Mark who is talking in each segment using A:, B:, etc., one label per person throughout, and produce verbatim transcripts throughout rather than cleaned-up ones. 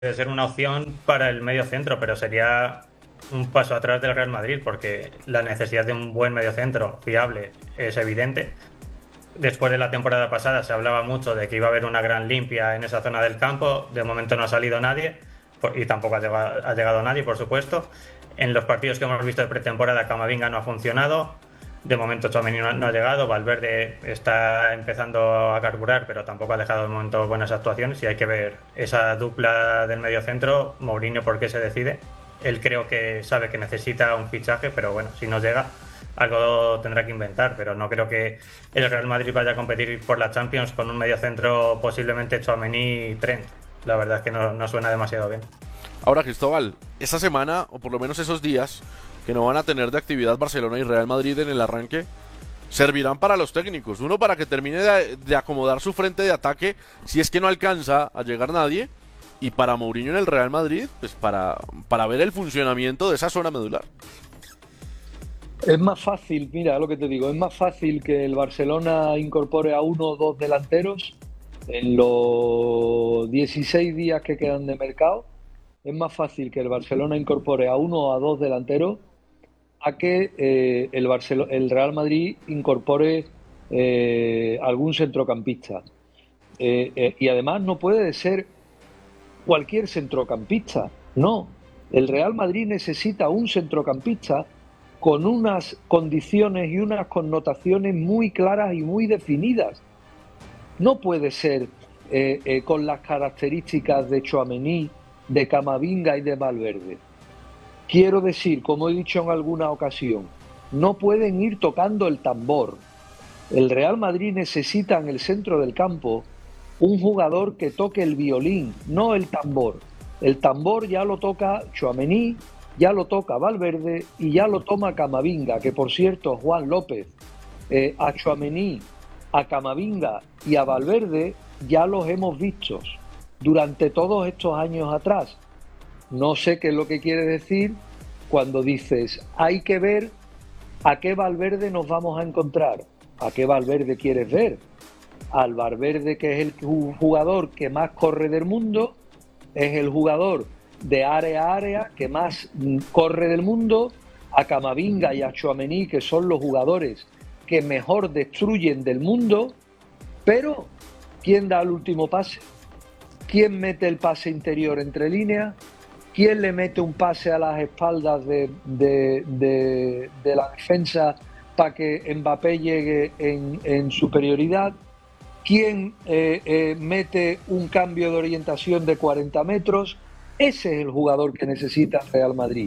A: puede ser una opción para el medio centro, pero sería un paso atrás del Real Madrid, porque la necesidad de un buen medio centro fiable es evidente. Después de la temporada pasada se hablaba mucho de que iba a haber una gran limpia en esa zona del campo. De momento no ha salido nadie y tampoco ha llegado, ha llegado nadie, por supuesto. En los partidos que hemos visto de pretemporada, Camavinga no ha funcionado. De momento Tchouaméni no, no ha llegado. Valverde está empezando a carburar, pero tampoco ha dejado de momento buenas actuaciones. Y hay que ver esa dupla del medio centro. Mourinho, ¿por qué se decide? Él creo que sabe que necesita un fichaje, pero bueno, si no llega, algo tendrá que inventar, pero no creo que el Real Madrid vaya a competir por la Champions con un mediocentro posiblemente Tchouaméni y Trent. La verdad es que no, no suena demasiado bien.
B: Ahora, Cristóbal, esta semana, o por lo menos esos días que no van a tener de actividad Barcelona y Real Madrid en el arranque, servirán para los técnicos. Uno, para que termine de, de acomodar su frente de ataque, si es que no alcanza a llegar nadie, y para Mourinho en el Real Madrid, pues para, para ver el funcionamiento de esa zona medular.
C: Es más fácil, mira lo que te digo, es más fácil que el Barcelona incorpore a uno o dos delanteros en los dieciséis días que quedan de mercado. Es más fácil que el Barcelona incorpore a uno o a dos delanteros a que eh, el, Barcelo- el Real Madrid incorpore eh, algún centrocampista. Eh, eh, y además no puede ser cualquier centrocampista, no. El Real Madrid necesita un centrocampista con unas condiciones y unas connotaciones muy claras y muy definidas. No puede ser eh, eh, con las características de Tchouaméni, de Camavinga y de Valverde. Quiero decir, como he dicho en alguna ocasión, no pueden ir tocando el tambor. El Real Madrid necesita en el centro del campo un jugador que toque el violín, no el tambor. El tambor ya lo toca Tchouaméni, ya lo toca Valverde y ya lo toma Camavinga, que por cierto, Juan López, eh, a Tchouaméni, a Camavinga y a Valverde ya los hemos visto durante todos estos años atrás. No sé qué es lo que quiere decir cuando dices, hay que ver a qué Valverde nos vamos a encontrar. ¿A qué Valverde quieres ver? Al Valverde, que es el jugador que más corre del mundo, es el jugador de área a área que más corre del mundo, a Camavinga y a Tchouaméni, que son los jugadores que mejor destruyen del mundo, pero ¿quién da el último pase? ¿Quién mete el pase interior entre líneas? ¿Quién le mete un pase a las espaldas de, de, de, de la defensa para que Mbappé llegue en, en superioridad? ¿Quién eh, eh, mete un cambio de orientación de cuarenta metros? Ese es el jugador que necesita el Real Madrid.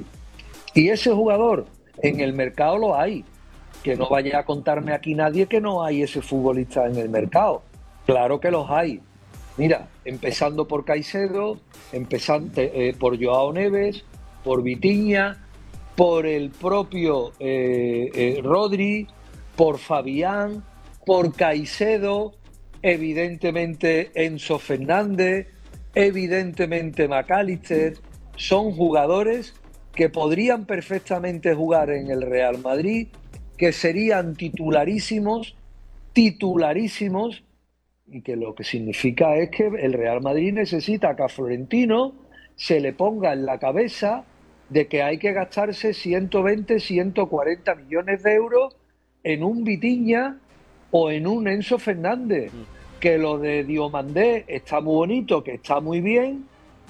C: Y ese jugador en el mercado lo hay. Que no vaya a contarme aquí nadie que no hay ese futbolista en el mercado. Claro que los hay. Mira, empezando por Caicedo, empezando eh, por Joao Neves, por Vitinha, por el propio eh, eh, Rodri, por Fabián, por Caicedo, evidentemente Enzo Fernández, evidentemente McAllister. Son jugadores que podrían perfectamente jugar en el Real Madrid, que serían titularísimos, titularísimos, y que lo que significa es que el Real Madrid necesita que a Florentino se le ponga en la cabeza de que hay que gastarse ciento veinte, ciento cuarenta millones de euros en un Vitinha o en un Enzo Fernández. Que lo de Diomandé está muy bonito, que está muy bien,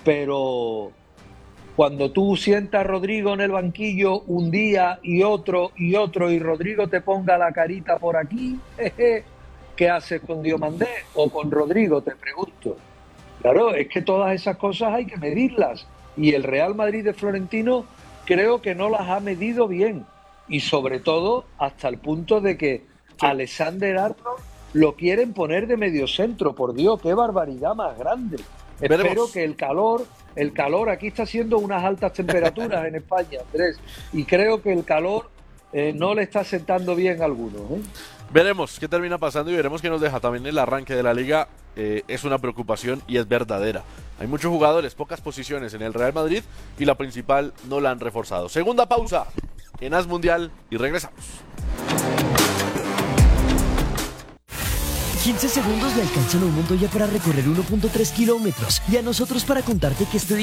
C: pero cuando tú sientas a Rodrigo en el banquillo un día y otro y otro, y Rodrigo te ponga la carita por aquí, jeje, ¿qué haces con Diomandé o con Rodrigo? Te pregunto. Claro, es que todas esas cosas hay que medirlas. Y el Real Madrid de Florentino creo que no las ha medido bien. Y sobre todo hasta el punto de que sí. Alexander Arnold lo quieren poner de mediocentro. Por Dios, qué barbaridad más grande. Veremos. Espero que el calor, el calor, aquí está haciendo unas altas temperaturas en España, Andrés. Y creo que el calor eh, no le está sentando bien a algunos, ¿eh?
B: Veremos qué termina pasando y veremos qué nos deja. También el arranque de la liga eh, es una preocupación y es verdadera. Hay muchos jugadores, pocas posiciones en el Real Madrid y la principal no la han reforzado. Segunda pausa en As Mundial y regresamos.
D: quince segundos le alcanzan a un Montoya para recorrer uno punto tres kilómetros y a nosotros para contarte que este